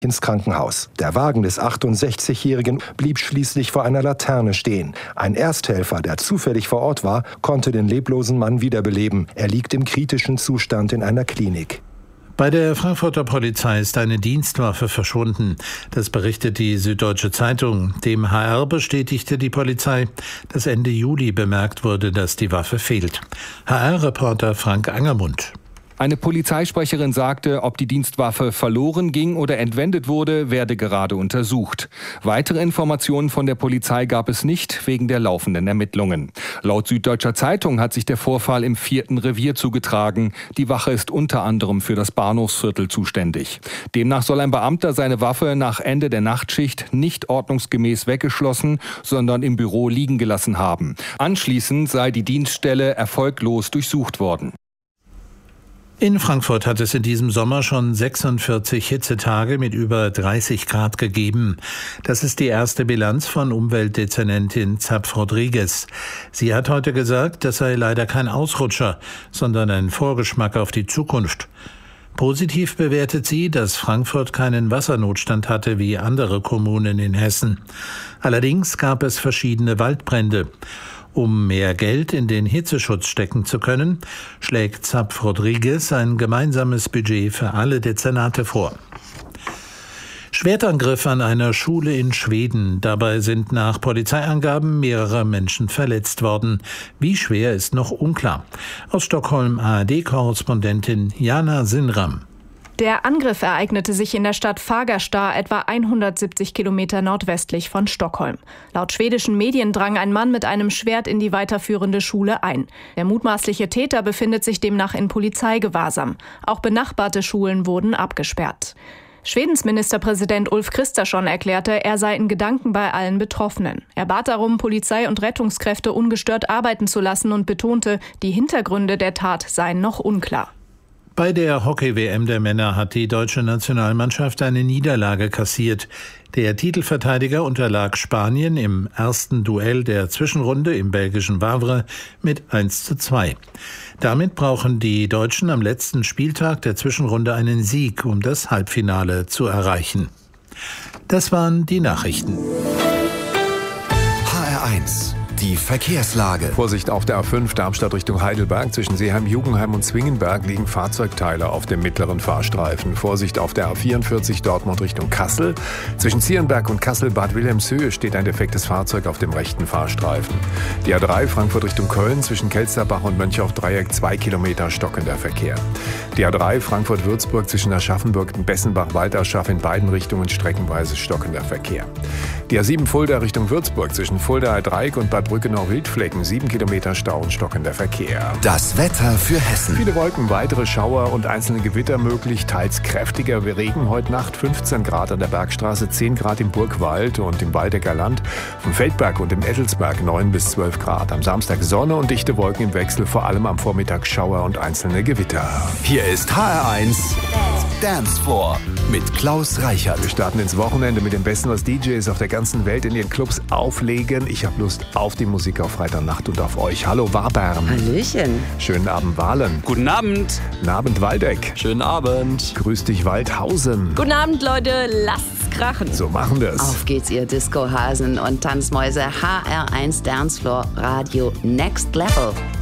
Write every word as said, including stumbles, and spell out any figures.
ins Krankenhaus. Der Wagen des achtundsechzigjährigen blieb schließlich vor einer Laterne stehen. Ein Ersthelfer, der zufällig vor Ort war, konnte den leblosen Mann wiederbeleben. Er liegt im kritischen Zustand in einer Klinik. Bei der Frankfurter Polizei ist eine Dienstwaffe verschwunden. Das berichtet die Süddeutsche Zeitung. Dem H R bestätigte die Polizei, dass Ende Juli bemerkt wurde, dass die Waffe fehlt. H R-Reporter Frank Angermund. Eine Polizeisprecherin sagte, ob die Dienstwaffe verloren ging oder entwendet wurde, werde gerade untersucht. Weitere Informationen von der Polizei gab es nicht, wegen der laufenden Ermittlungen. Laut Süddeutscher Zeitung hat sich der Vorfall im vierten Revier zugetragen. Die Wache ist unter anderem für das Bahnhofsviertel zuständig. Demnach soll ein Beamter seine Waffe nach Ende der Nachtschicht nicht ordnungsgemäß weggeschlossen, sondern im Büro liegen gelassen haben. Anschließend sei die Dienststelle erfolglos durchsucht worden. In Frankfurt hat es in diesem Sommer schon sechsundvierzig Hitzetage mit über dreißig Grad gegeben. Das ist die erste Bilanz von Umweltdezernentin Zapf Rodriguez. Sie hat heute gesagt, das sei leider kein Ausrutscher, sondern ein Vorgeschmack auf die Zukunft. Positiv bewertet sie, dass Frankfurt keinen Wassernotstand hatte wie andere Kommunen in Hessen. Allerdings gab es verschiedene Waldbrände. Um mehr Geld in den Hitzeschutz stecken zu können, schlägt Zapf Rodriguez ein gemeinsames Budget für alle Dezernate vor. Schwertangriff an einer Schule in Schweden. Dabei sind nach Polizeiangaben mehrere Menschen verletzt worden. Wie schwer ist noch unklar. Aus Stockholm A R D-Korrespondentin Jana Sinram. Der Angriff ereignete sich in der Stadt Fagersta, etwa hundertsiebzig Kilometer nordwestlich von Stockholm. Laut schwedischen Medien drang ein Mann mit einem Schwert in die weiterführende Schule ein. Der mutmaßliche Täter befindet sich demnach in Polizeigewahrsam. Auch benachbarte Schulen wurden abgesperrt. Schwedens Ministerpräsident Ulf Kristersson erklärte, er sei in Gedanken bei allen Betroffenen. Er bat darum, Polizei und Rettungskräfte ungestört arbeiten zu lassen und betonte, die Hintergründe der Tat seien noch unklar. Bei der Hockey-W M der Männer hat die deutsche Nationalmannschaft eine Niederlage kassiert. Der Titelverteidiger unterlag Spanien im ersten Duell der Zwischenrunde im belgischen Wavre mit eins zu zwei. Damit brauchen die Deutschen am letzten Spieltag der Zwischenrunde einen Sieg, um das Halbfinale zu erreichen. Das waren die Nachrichten. H R eins. Die Verkehrslage. Vorsicht auf der A fünf Darmstadt Richtung Heidelberg. Zwischen Seeheim, Jugendheim und Zwingenberg liegen Fahrzeugteile auf dem mittleren Fahrstreifen. Vorsicht auf der A vierundvierzig Dortmund Richtung Kassel. Zwischen Zierenberg und Kassel-Bad Wilhelmshöhe steht ein defektes Fahrzeug auf dem rechten Fahrstreifen. Die A drei Frankfurt Richtung Köln. Zwischen Kelsterbach und Mönchau-Dreieck zwei Kilometer stockender Verkehr. Die A drei Frankfurt-Würzburg zwischen Aschaffenburg und Bessenbach-Walderschaff in beiden Richtungen streckenweise stockender Verkehr. Die A sieben Fulda Richtung Würzburg zwischen Fulda-Dreieck und Bad Brückenau-Wildflecken, sieben Kilometer Stau und stockender Verkehr. Das Wetter für Hessen. Viele Wolken, weitere Schauer und einzelne Gewitter möglich, teils kräftiger Regen heute Nacht, fünfzehn Grad an der Bergstraße, zehn Grad im Burgwald und im Waldecker Land, vom Feldberg und im Ettelsberg neun bis zwölf Grad. Am Samstag Sonne und dichte Wolken im Wechsel, vor allem am Vormittag Schauer und einzelne Gewitter. Hier ist H R eins Dance Floor mit Klaus Reichert. Wir starten ins Wochenende mit dem Besten, was D Js auf der ganzen Welt in ihren Clubs auflegen. Ich habe Lust auf die Musik auf Freitagnacht und auf euch. Hallo Wabern. Hallöchen. Schönen Abend Wahlen. Guten Abend. Guten Abend Waldeck. Schönen Abend. Grüß dich Waldhausen. Guten Abend, Leute. Lasst's krachen. So machen wir's. Auf geht's, ihr Disco-Hasen und Tanzmäuse. H R eins Dancefloor Radio Next Level.